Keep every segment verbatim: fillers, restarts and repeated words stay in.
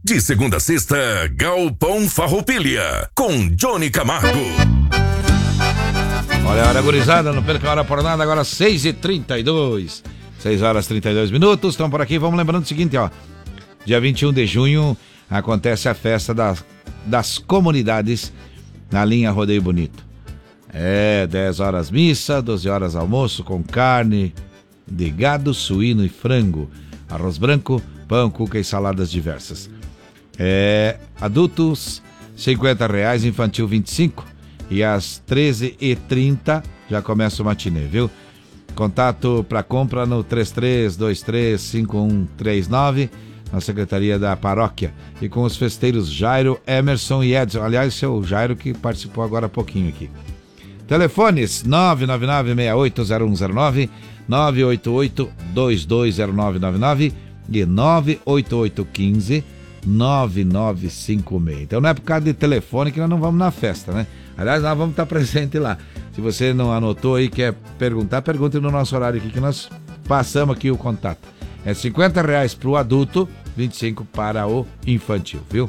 De segunda a sexta, Galpão Farroupilha, com Johnny Camargo. Olha a hora, gurizada, não perca a hora por nada, agora seis e trinta e dois. seis horas e trinta e dois minutos, estão por aqui, vamos lembrando o seguinte, ó. Dia vinte e um de junho acontece a festa das, das comunidades na linha Rodeio Bonito. É, dez horas missa, doze horas almoço com carne de gado, suíno e frango, arroz branco, pão, cuca e saladas diversas. É, adultos cinquenta reais, infantil vinte e cinco, e às treze e trinta já começa o matinê, viu? Contato para compra no três três dois três cinco um três nove, na Secretaria da Paróquia, e com os festeiros Jairo, Emerson e Edson. Aliás, esse é o Jairo que participou agora há pouquinho aqui. Telefones nove nove nove seis oito zero um zero nove, nove oito oito dois dois zero nove nove nove e nove oito oito um cinco nove nove cinco seis. Então não é por causa de telefone que nós não vamos na festa, né? Aliás, nós vamos estar presente lá. Se você não anotou aí, quer perguntar, pergunte no nosso horário aqui que nós passamos aqui o contato. É cinquenta reais para o adulto, vinte e cinco para o infantil, viu?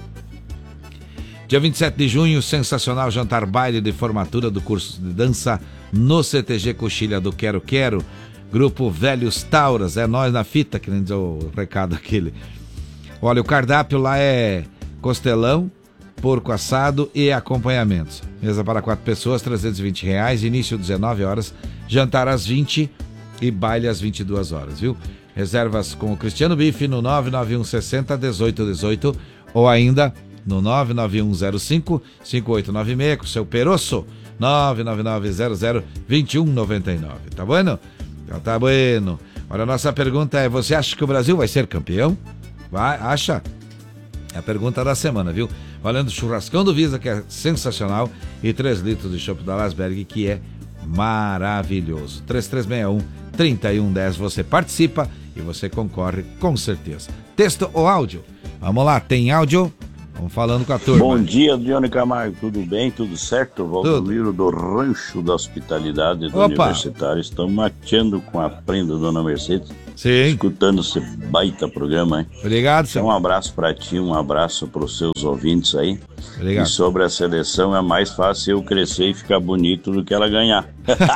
Dia vinte e sete de junho, sensacional jantar baile de formatura do curso de dança no C T G Coxilha do Quero Quero. Grupo Velhos Tauras, é nós na fita, que nem diz o recado aquele. Olha, o cardápio lá é costelão, porco assado e acompanhamentos. Mesa para quatro pessoas, trezentos e vinte reais, início dezenove horas, jantar às vinte e baile às vinte e duas horas, viu? Reservas com o Cristiano Bife no nove nove um sessenta dezoito dezoito ou ainda no nove nove um zero cinco cinco oito nove seis com seu Perosso, nove nove nove zero zero dois um nove nove. Tá bueno? Então tá bueno. Olha, a nossa pergunta é: você acha que o Brasil vai ser campeão? Vai, acha? É a pergunta da semana, viu? Valendo churrascão do Visa, que é sensacional, e três litros de chopp da Lasberg, que é maravilhoso. três três seis um, três um um zero, você participa e você concorre com certeza. Texto ou áudio? Vamos lá, tem áudio? Vamos falando com a turma. Bom dia, Johnny Camargo, tudo bem? Tudo certo? Valdomiro do Rancho da Hospitalidade do Opa. Universitário. Estamos mateando com a prenda Dona Mercedes. Sim. Escutando esse baita programa, hein? Obrigado, senhor. Então, um abraço pra ti, um abraço pros seus ouvintes aí. Obrigado. E sobre a seleção, é mais fácil eu crescer e ficar bonito do que ela ganhar.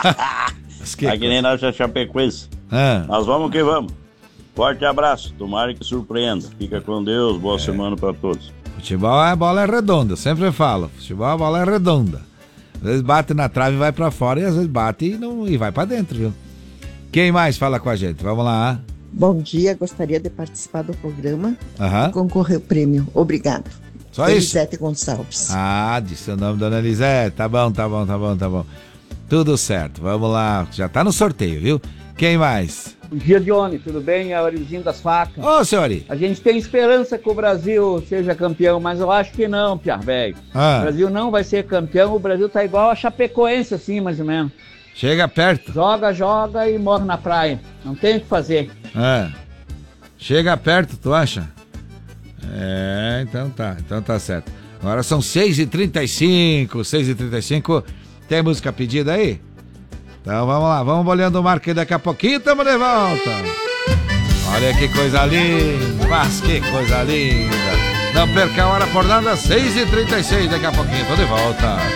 que Tá que nem nós da Chapecoense. Ah. Nós vamos que vamos. Forte abraço, tomara que surpreenda. Fica com Deus, boa é. semana pra todos. Futebol, a bola é redonda, eu sempre falo. Futebol, a bola é redonda. Às vezes bate na trave e vai pra fora, e às vezes bate e, não, e vai pra dentro, viu? Quem mais fala com a gente? Vamos lá. Bom dia, gostaria de participar do programa Aham. e concorrer ao prêmio. Obrigado. Só isso? Elisete Gonçalves. Ah, disse o nome da Dona Elisete. Tá bom, tá bom, tá bom, tá bom. Tudo certo, vamos lá. Já tá no sorteio, viu? Quem mais? Bom dia, Johnny, tudo bem? É o Arizinho das Facas. Ô, senhori. A gente tem esperança que o Brasil seja campeão, mas eu acho que não, Piar velho. Ah. O Brasil não vai ser campeão, o Brasil tá igual a Chapecoense, assim, mais ou menos. Chega perto. Joga, joga e morre na praia. Não tem o que fazer. É. Chega perto, tu acha? É, então tá, então tá certo. Agora são seis e trinta e cinco, seis e trinta e cinco. Tem música pedida aí? Então vamos lá, vamos olhando o marco e daqui a pouquinho estamos de volta. Olha que coisa linda, mas que coisa linda. Não perca a hora por nada, seis e trinta e seis, daqui a pouquinho tô de volta.